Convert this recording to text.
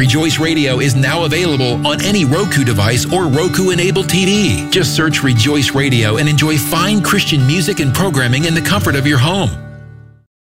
Rejoice Radio is now available on any Roku device or Roku-enabled TV. Just search Rejoice Radio and enjoy fine Christian music and programming in the comfort of your home.